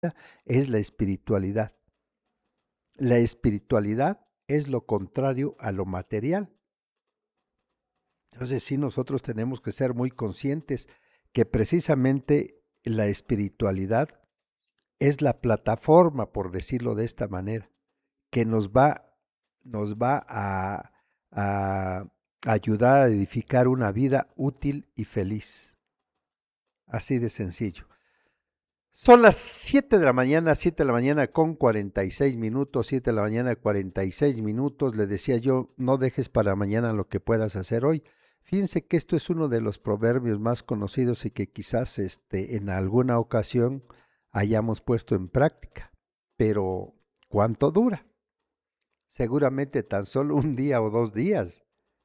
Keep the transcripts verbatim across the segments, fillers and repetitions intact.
es la espiritualidad. La espiritualidad es lo contrario a lo material. Entonces sí, nosotros tenemos que ser muy conscientes que precisamente la espiritualidad es la plataforma, por decirlo de esta manera, que nos va, nos va a, a ayudar a edificar una vida útil y feliz. Así de sencillo. Son las siete de la mañana, siete de la mañana con cuarenta y seis minutos, siete de la mañana cuarenta y seis minutos. Le decía yo, no dejes para mañana lo que puedas hacer hoy. Fíjense que esto es uno de los proverbios más conocidos y que quizás este, en alguna ocasión hayamos puesto en práctica. Pero, ¿cuánto dura? Seguramente tan solo un día o dos días.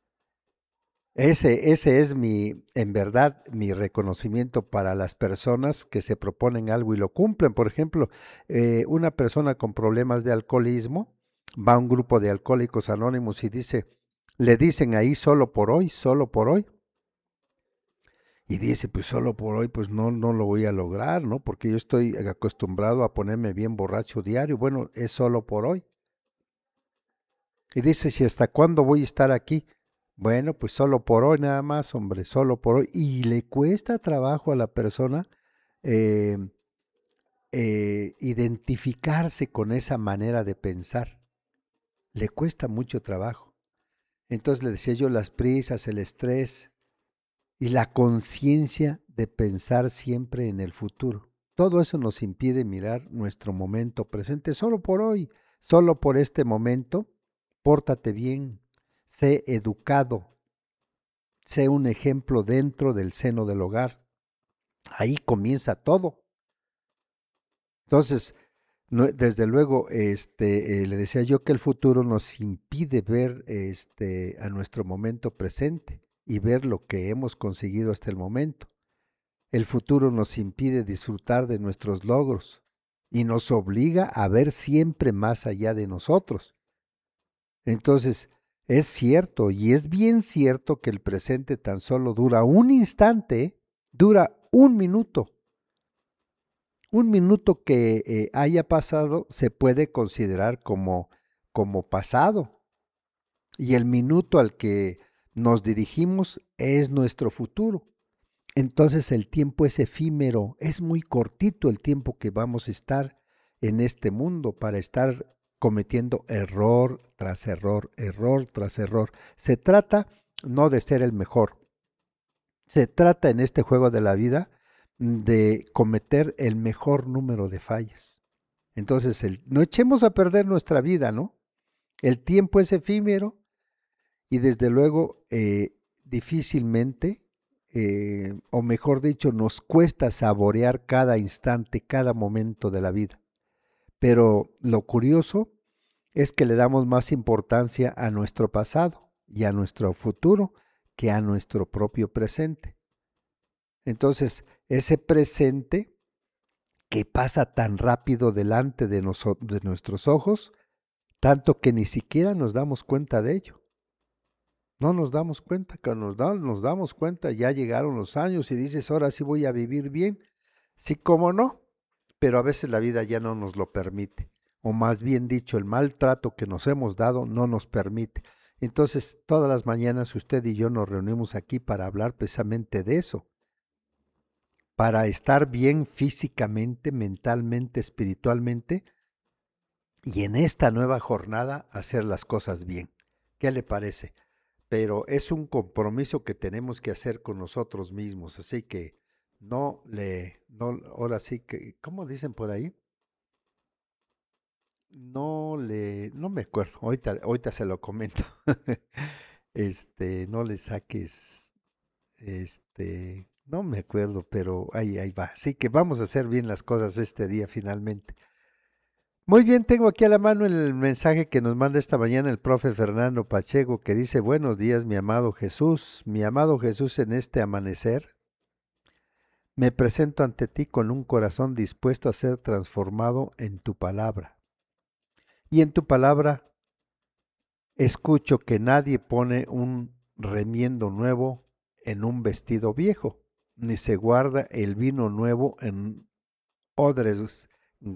Ese, ese es mi, en verdad, mi reconocimiento para las personas que se proponen algo y lo cumplen. Por ejemplo, eh, una persona con problemas de alcoholismo va a un grupo de alcohólicos anónimos y dice, le dicen ahí solo por hoy, solo por hoy. Y dice, pues solo por hoy, pues no, no lo voy a lograr, ¿no? Porque yo estoy acostumbrado a ponerme bien borracho diario. Bueno, es solo por hoy. Y dice, ¿si hasta cuándo voy a estar aquí? Bueno, pues solo por hoy nada más, hombre, solo por hoy. Y le cuesta trabajo a la persona eh, eh, identificarse con esa manera de pensar. Le cuesta mucho trabajo. Entonces le decía yo, las prisas, el estrés y la conciencia de pensar siempre en el futuro. Todo eso nos impide mirar nuestro momento presente solo por hoy, solo por este momento. Pórtate bien, sé educado, sé un ejemplo dentro del seno del hogar. Ahí comienza todo. Entonces, no, desde luego, este, eh, le decía yo que el futuro nos impide ver este, a nuestro momento presente y ver lo que hemos conseguido hasta el momento. El futuro nos impide disfrutar de nuestros logros y nos obliga a ver siempre más allá de nosotros. Entonces, es cierto y es bien cierto que el presente tan solo dura un instante, dura un minuto. Un minuto que eh, haya pasado se puede considerar como, como pasado y el minuto al que nos dirigimos es nuestro futuro. Entonces el tiempo es efímero, es muy cortito el tiempo que vamos a estar en este mundo para estar cometiendo error tras error, error tras error. Se trata no de ser el mejor, se trata en este juego de la vida de cometer el mejor número de fallas. Entonces, el, no echemos a perder nuestra vida, ¿no? El tiempo es efímero y desde luego eh, difícilmente, eh, o mejor dicho, nos cuesta saborear cada instante, cada momento de la vida. Pero lo curioso es que le damos más importancia a nuestro pasado y a nuestro futuro que a nuestro propio presente. Entonces, ese presente que pasa tan rápido delante de, noso- de nuestros ojos, tanto que ni siquiera nos damos cuenta de ello. No nos damos cuenta, cuando nos, da- nos damos cuenta ya llegaron los años y dices, ahora sí voy a vivir bien. Sí, cómo no, pero a veces la vida ya no nos lo permite, o más bien dicho, el maltrato que nos hemos dado no nos permite. Entonces, todas las mañanas usted y yo nos reunimos aquí para hablar precisamente de eso, para estar bien físicamente, mentalmente, espiritualmente, y en esta nueva jornada hacer las cosas bien. ¿Qué le parece? Pero es un compromiso que tenemos que hacer con nosotros mismos, así que no le, no, ahora sí que, ¿cómo dicen por ahí? No le, no me acuerdo, ahorita, ahorita se lo comento. Este, no le saques, este, no me acuerdo, pero ahí, ahí va. Así que vamos a hacer bien las cosas este día finalmente. Muy bien, tengo aquí a la mano el mensaje que nos manda esta mañana el profe Fernando Pacheco, que dice, buenos días, mi amado Jesús, mi amado Jesús, en este amanecer, me presento ante ti con un corazón dispuesto a ser transformado en tu palabra. Y en tu palabra escucho que nadie pone un remiendo nuevo en un vestido viejo, ni se guarda el vino nuevo en odres